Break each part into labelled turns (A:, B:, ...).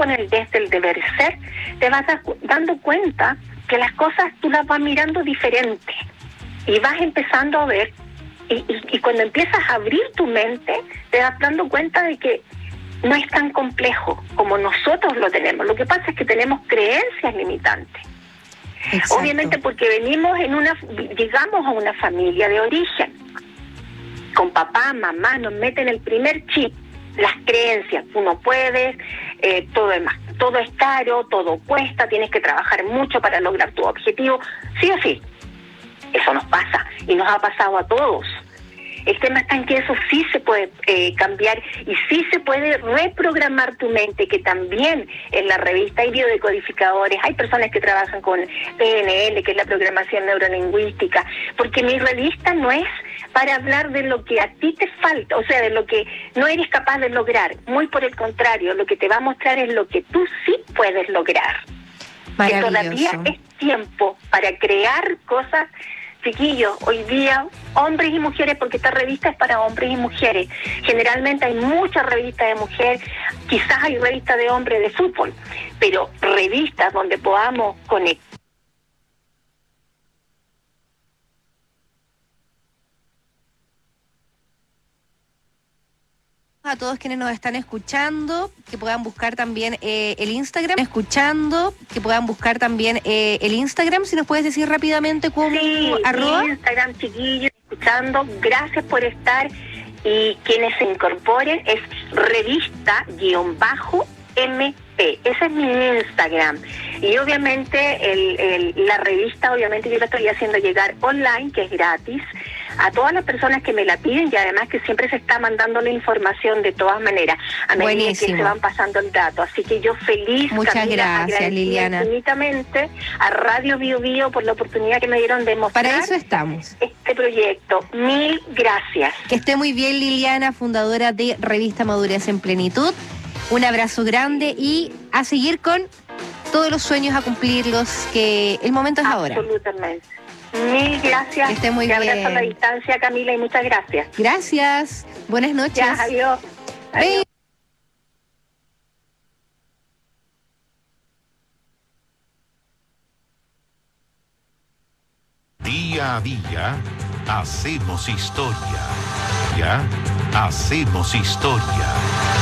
A: con el desde el deber ser, te vas dando cuenta que las cosas tú las vas mirando diferente y vas empezando a ver, y cuando empiezas a abrir tu mente, te vas dando cuenta de que no es tan complejo como nosotros lo tenemos. Lo que pasa es que tenemos creencias limitantes. Exacto. Obviamente porque llegamos a una familia de origen, con papá, mamá, nos meten el primer chip, las creencias, tú no puedes, todo es caro, todo cuesta, tienes que trabajar mucho para lograr tu objetivo, sí o sí. Eso nos pasa y nos ha pasado a todos. El tema está en que eso sí se puede cambiar y sí se puede reprogramar tu mente, que también en la revista hay biodecodificadores, hay personas que trabajan con PNL, que es la programación neurolingüística, porque mi revista no es para hablar de lo que a ti te falta, o sea, de lo que no eres capaz de lograr. Muy por el contrario, lo que te va a mostrar es lo que tú sí puedes lograr. Que todavía es tiempo para crear cosas. Chiquillos, hoy día, hombres y mujeres, porque esta revista es para hombres y mujeres. Generalmente hay muchas revistas de mujer, quizás hay revistas de hombres de fútbol, pero revistas donde podamos conectar.
B: A todos quienes nos están escuchando, que puedan buscar también el Instagram, si nos puedes decir rápidamente cómo.
A: Sí,
B: arroba.
A: Instagram, chiquillos, escuchando, gracias por estar, y quienes se incorporen es revista-MP, ese es mi Instagram, y obviamente la revista, obviamente yo la estoy haciendo llegar online, que es gratis, a todas las personas que me la piden, y además que siempre se está mandando la información de todas maneras, a medida que se van pasando el dato. Así que yo feliz,
B: muchas
A: Camila,
B: gracias, Liliana,
A: infinitamente a Radio Bio Bio por la oportunidad que me dieron de mostrar.
B: Para eso estamos.
A: Este proyecto. Mil gracias.
B: Que esté muy bien, Liliana, fundadora de Revista Madurez en Plenitud. Un abrazo grande y a seguir con todos los sueños, a cumplirlos, que el momento es ahora.
A: Absolutamente. Mil gracias.
B: Que esté muy bien.
A: Te abrazo a la distancia, Camila, y muchas gracias.
B: Gracias. Buenas noches.
A: Ya, adiós. Adiós.
C: Día a día hacemos historia. Ya hacemos historia.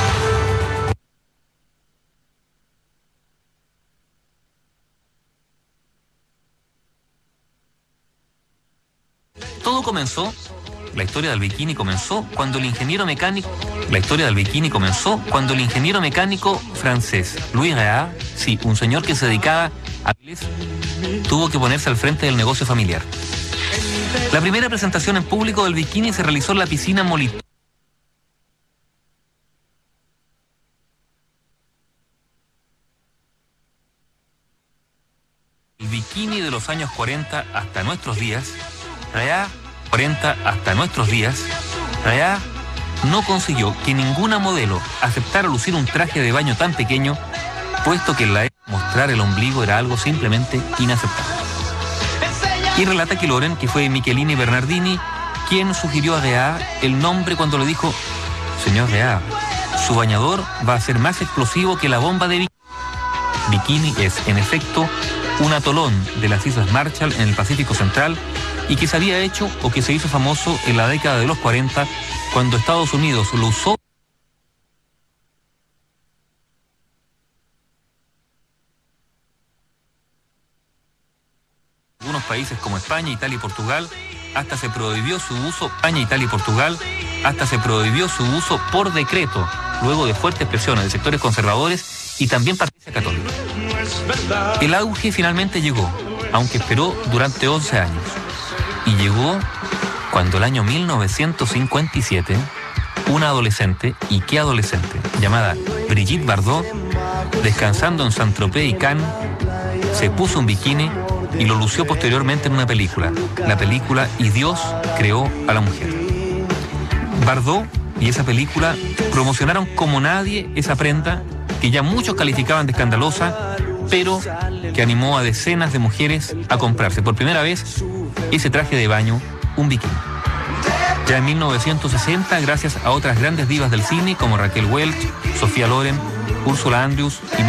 D: Todo comenzó, la historia del bikini comenzó cuando el ingeniero mecánico francés Louis Réard, sí, un señor que se dedicaba a tuvo que ponerse al frente del negocio familiar. La primera presentación en público del bikini se realizó en la piscina Molito. El bikini de los años 40 hasta nuestros días, Réard no consiguió que ninguna modelo aceptara lucir un traje de baño tan pequeño, puesto que en la época mostrar el ombligo era algo simplemente inaceptable. Y relata que Loren, que fue Michelini Bernardini, quien sugirió a Réard el nombre cuando le dijo: señor Réard, su bañador va a ser más explosivo que la bomba de bikini. Bikini es, en efecto, un atolón de las Islas Marshall en el Pacífico Central, y que se había hecho o que se hizo famoso en la década de los 40, cuando Estados Unidos lo usó. En algunos países como España, Italia y Portugal, hasta se prohibió su uso por decreto, luego de fuertes presiones de sectores conservadores y también Iglesia Católica. El auge finalmente llegó, aunque esperó durante 11 años. Y llegó cuando el año 1957, una adolescente, y qué adolescente, llamada Brigitte Bardot, descansando en Saint-Tropez y Cannes, se puso un bikini y lo lució posteriormente en una película, la película Y Dios creó a la mujer. Bardot y esa película promocionaron como nadie esa prenda que ya muchos calificaban de escandalosa, pero que animó a decenas de mujeres a comprarse por primera vez ese traje de baño, un bikini. Ya en 1960, gracias a otras grandes divas del cine como Raquel Welch, Sofía Loren, Ursula Andrews y